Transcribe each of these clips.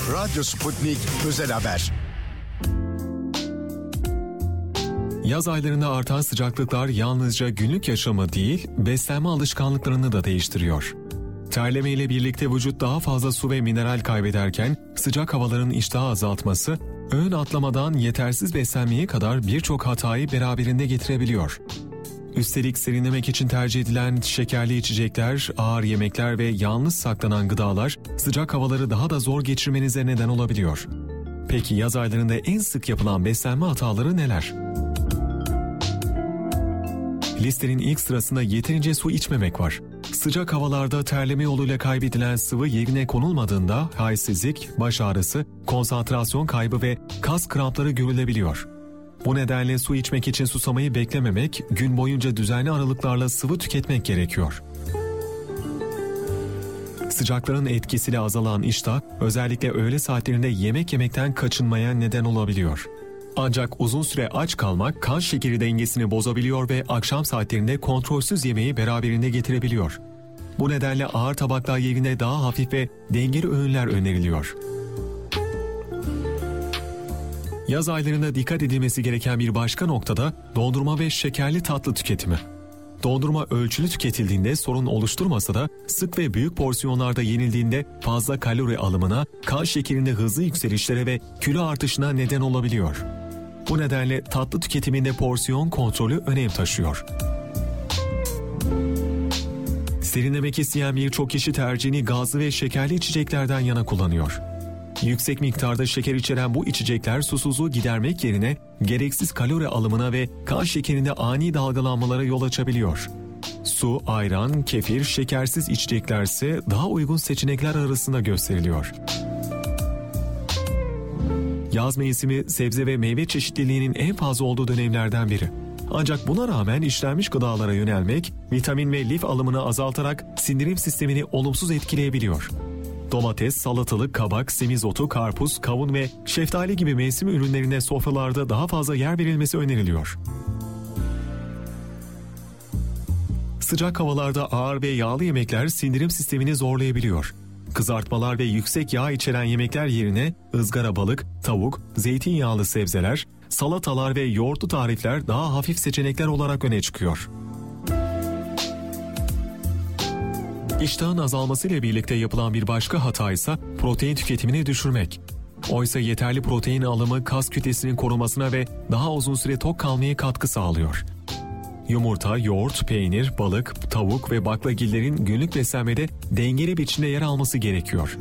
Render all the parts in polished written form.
Radyo Sputnik Özel Haber. Yaz aylarında artan sıcaklıklar yalnızca günlük yaşamı değil, beslenme alışkanlıklarını da değiştiriyor. Terleme ile birlikte vücut daha fazla su ve mineral kaybederken sıcak havaların iştahı azaltması, öğün atlamadan yetersiz beslenmeye kadar birçok hatayı beraberinde getirebiliyor. Üstelik serinlemek için tercih edilen şekerli içecekler, ağır yemekler ve yalnız saklanan gıdalar sıcak havaları daha da zor geçirmenize neden olabiliyor. Peki yaz aylarında en sık yapılan beslenme hataları neler? Listenin ilk sırasında yeterince su içmemek var. Sıcak havalarda terleme yoluyla kaybedilen sıvı yerine konulmadığında halsizlik, baş ağrısı, konsantrasyon kaybı ve kas krampları görülebiliyor. Bu nedenle su içmek için susamayı beklememek, gün boyunca düzenli aralıklarla sıvı tüketmek gerekiyor. Sıcakların etkisiyle azalan iştah, özellikle öğle saatlerinde yemek yemekten kaçınmaya neden olabiliyor. Ancak uzun süre aç kalmak kan şekeri dengesini bozabiliyor ve akşam saatlerinde kontrolsüz yemeği beraberinde getirebiliyor. Bu nedenle ağır tabaklar yerine daha hafif ve dengeli öğünler öneriliyor. Yaz aylarında dikkat edilmesi gereken bir başka noktada dondurma ve şekerli tatlı tüketimi. Dondurma ölçülü tüketildiğinde sorun oluşturmasa da sık ve büyük porsiyonlarda yenildiğinde fazla kalori alımına, kan şekerinde hızlı yükselişlere ve kilo artışına neden olabiliyor. Bu nedenle tatlı tüketiminde porsiyon kontrolü önem taşıyor. Serinlemek isteyen birçok kişi tercihini gazlı ve şekerli içeceklerden yana kullanıyor. Yüksek miktarda şeker içeren bu içecekler susuzluğu gidermek yerine gereksiz kalori alımına ve kan şekerinde ani dalgalanmalara yol açabiliyor. Su, ayran, kefir, şekersiz içecekler ise daha uygun seçenekler arasında gösteriliyor. Yaz mevsimi sebze ve meyve çeşitliliğinin en fazla olduğu dönemlerden biri. Ancak buna rağmen işlenmiş gıdalara yönelmek, vitamin ve lif alımını azaltarak sindirim sistemini olumsuz etkileyebiliyor. Domates, salatalık, kabak, semizotu, karpuz, kavun ve şeftali gibi mevsim ürünlerine sofralarda daha fazla yer verilmesi öneriliyor. Sıcak havalarda ağır ve yağlı yemekler sindirim sistemini zorlayabiliyor. Kızartmalar ve yüksek yağ içeren yemekler yerine ızgara balık, tavuk, zeytinyağlı sebzeler, salatalar ve yoğurtlu tarifler daha hafif seçenekler olarak öne çıkıyor. İştahın azalmasıyla birlikte yapılan bir başka hata ise protein tüketimini düşürmek. Oysa yeterli protein alımı kas kütlesinin korumasına ve daha uzun süre tok kalmaya katkı sağlıyor. Yumurta, yoğurt, peynir, balık, tavuk ve baklagillerin günlük beslenmede dengeli biçimde yer alması gerekiyor.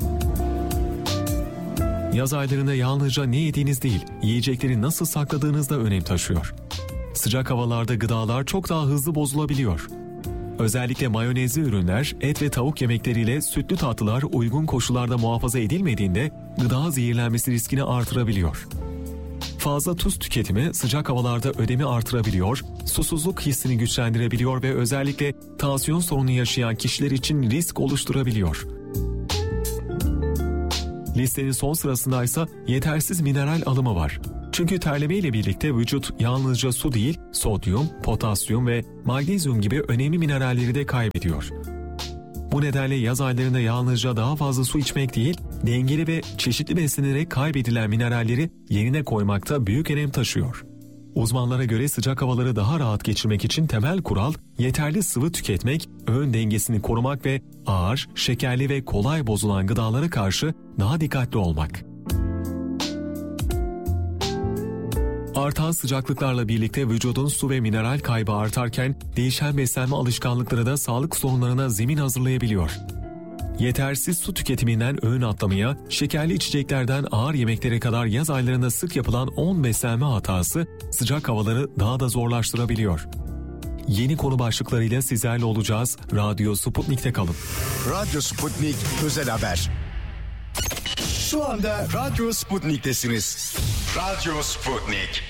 Yaz aylarında yalnızca ne yediğiniz değil, yiyecekleri nasıl sakladığınız da önem taşıyor. Sıcak havalarda gıdalar çok daha hızlı bozulabiliyor. Özellikle mayonezli ürünler, et ve tavuk yemekleriyle sütlü tatlılar uygun koşullarda muhafaza edilmediğinde gıda zehirlenmesi riskini artırabiliyor. Fazla tuz tüketimi sıcak havalarda ödemi artırabiliyor, susuzluk hissini güçlendirebiliyor ve özellikle tansiyon sorunu yaşayan kişiler için risk oluşturabiliyor. Listenin son sırasında ise yetersiz mineral alımı var. Çünkü terleme ile birlikte vücut yalnızca su değil, sodyum, potasyum ve magnezyum gibi önemli mineralleri de kaybediyor. Bu nedenle yaz aylarında yalnızca daha fazla su içmek değil, dengeli ve çeşitli beslenerek kaybedilen mineralleri yerine koymakta büyük önem taşıyor. Uzmanlara göre sıcak havaları daha rahat geçirmek için temel kural, yeterli sıvı tüketmek, öğün dengesini korumak ve ağır, şekerli ve kolay bozulan gıdalara karşı daha dikkatli olmak. Artan sıcaklıklarla birlikte vücudun su ve mineral kaybı artarken değişen beslenme alışkanlıkları da sağlık sorunlarına zemin hazırlayabiliyor. Yetersiz su tüketiminden öğün atlamaya, şekerli içeceklerden ağır yemeklere kadar yaz aylarında sık yapılan 10 beslenme hatası sıcak havaları daha da zorlaştırabiliyor. Yeni konu başlıklarıyla sizlerle olacağız. Radyo Sputnik'te kalın. Radyo Sputnik Özel Haber. Şu anda Radyo Sputnik'tesiniz. Radyo Sputnik.